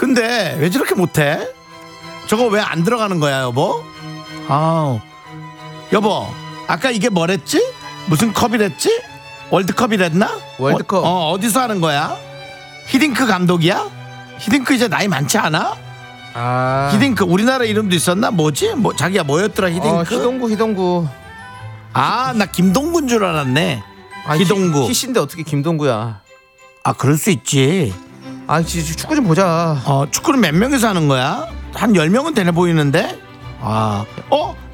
근데 왜 저렇게 못해? 저거 왜 안 들어가는 거야 여보? 아 여보 아까 이게 뭐랬지? 무슨 컵이랬지? 월드컵이랬나? 월드컵. 어디서 하는 거야? 히딩크 감독이야? 히딩크 이제 나이 많지 않아? 아 히딩크 우리나라 이름도 있었나? 뭐지? 뭐 자기야 뭐였더라 히딩크? 희동구. 아 나 김동구인 줄 알았네. 희동구. 희신데 어떻게 김동구야? 아 그럴 수 있지. 아 진짜 축구 좀 보자. 축구는 몇 명이서 하는 거야? 한 10명은 되네 보이는데.